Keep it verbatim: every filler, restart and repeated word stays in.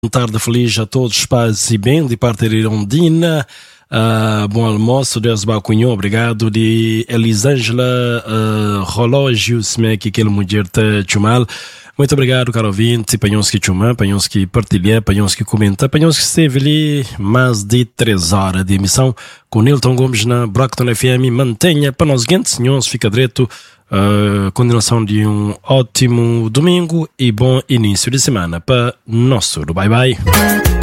tarde feliz a todos, paz e bem, de parte de Irondina. Uh, bom almoço, Deus Bacunho, obrigado. De Elisângela uh, Rológio, se me que aquele mulher tá chumal. Muito obrigado, caro ouvinte, panhões que chumam, panhões que partilham, panhões que comentam, panhões que esteve ali mais de três horas de emissão com Nilton Gomes na Brockton F M. Mantenha para nós, gente, senhores, fica direito. Uh, continuação de um ótimo domingo e bom início de semana para nosso bye bye.